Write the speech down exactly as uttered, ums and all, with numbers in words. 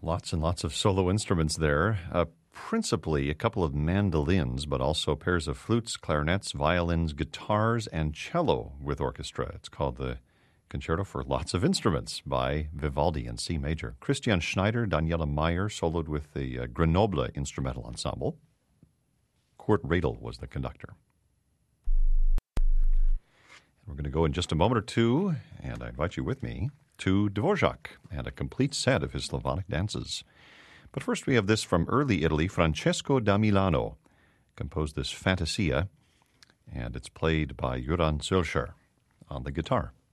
Lots and lots of solo instruments there. Uh, principally a couple of mandolins, but also pairs of flutes, clarinets, violins, guitars, and cello with orchestra. It's called the Concerto for Lots of Instruments by Vivaldi in C major. Christian Schneider, Daniela Meyer soloed with the uh, Grenoble Instrumental Ensemble. Kurt Radel was the conductor. We're going to go in just a moment or two, and I invite you with me to Dvorak and a complete set of his Slavonic dances. But first we have this from early Italy. Francesco da Milano composed this Fantasia, and it's played by Göran Zölscher on the guitar.